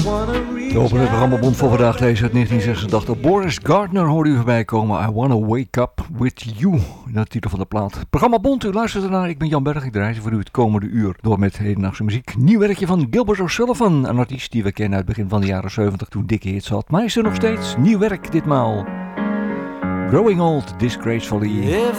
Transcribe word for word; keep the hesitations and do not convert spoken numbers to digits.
De openen programmabond voor vandaag deze uit negentien zesentachtig. Boris Gardner hoorde u voorbij komen. I Wanna Wake Up With You. Dat is de titel van de plaat. Programmabond, u luistert ernaar. Ik ben Jan Berg. Ik draai voor u het komende uur door met hedendaagse muziek. Nieuw werkje van Gilbert O'Sullivan. Een artiest die we kennen uit het begin van de jaren zeventig toen dikke hits had. Maar is er nog steeds nieuw werk ditmaal. Growing Old Disgracefully. If